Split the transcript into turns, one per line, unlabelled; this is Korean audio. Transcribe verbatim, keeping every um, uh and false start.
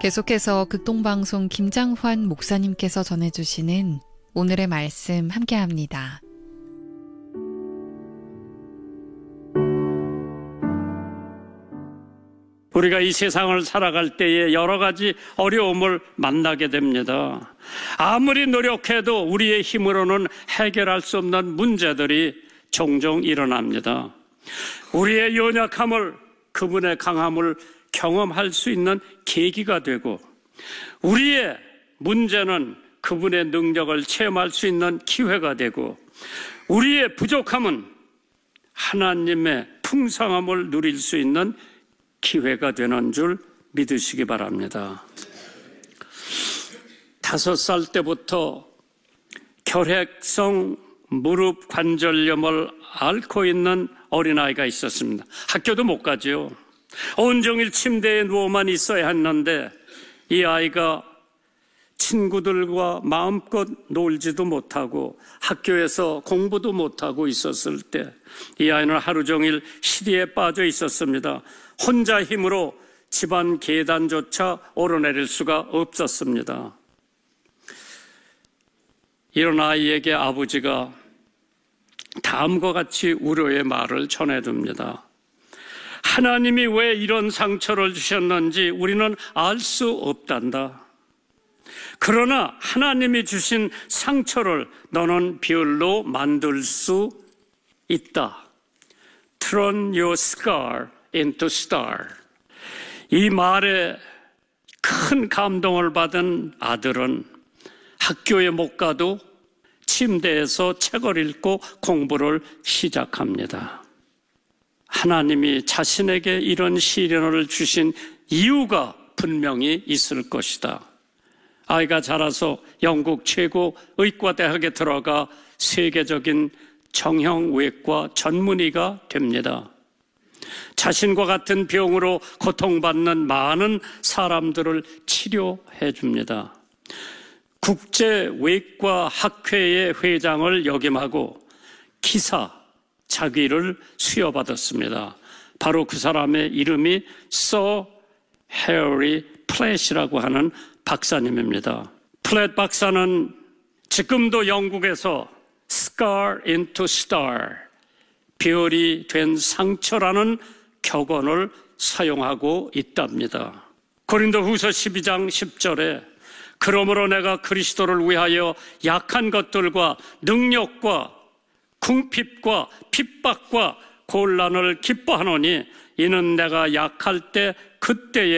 계속해서 극동방송 김장환 목사님께서 전해주시는 오늘의 말씀 함께합니다.
우리가 이 세상을 살아갈 때에 여러 가지 어려움을 만나게 됩니다. 아무리 노력해도 우리의 힘으로는 해결할 수 없는 문제들이 종종 일어납니다. 우리의 연약함을, 그분의 강함을 경험할 수 있는 계기가 되고, 우리의 문제는 그분의 능력을 체험할 수 있는 기회가 되고, 우리의 부족함은 하나님의 풍성함을 누릴 수 있는 기회가 되는 줄 믿으시기 바랍니다. 다섯 살 때부터 결핵성 무릎 관절염을 앓고 있는 어린아이가 있었습니다. 학교도 못 가죠. 온종일 침대에 누워만 있어야 했는데 이 아이가 친구들과 마음껏 놀지도 못하고 학교에서 공부도 못하고 있었을 때 이 아이는 하루 종일 시리에 빠져 있었습니다. 혼자 힘으로 집안 계단조차 오르내릴 수가 없었습니다. 이런 아이에게 아버지가 다음과 같이 우려의 말을 전해줍니다. 하나님이 왜 이런 상처를 주셨는지 우리는 알 수 없단다. 그러나 하나님이 주신 상처를 너는 별로 만들 수 있다. Turn your scar into star. 이 말에 큰 감동을 받은 아들은 학교에 못 가도 침대에서 책을 읽고 공부를 시작합니다. 하나님이 자신에게 이런 시련을 주신 이유가 분명히 있을 것이다. 아이가 자라서 영국 최고 의과대학에 들어가 세계적인 정형외과 전문의가 됩니다. 자신과 같은 병으로 고통받는 많은 사람들을 치료해 줍니다. 국제외과학회의 회장을 역임하고 기사 자기를 수여받았습니다. 바로 그 사람의 이름이 서 해리 플랫이라고 하는 박사님입니다. 플랫 박사는 지금도 영국에서 Scar into Star, 별이 된 상처라는 격언을 사용하고 있답니다. 고린도후서 십이 장 십 절에 그러므로 내가 그리스도를 위하여 약한 것들과 능력과 궁핍과 핍박과 곤란을 기뻐하노니 이는 내가 약할 때 그때에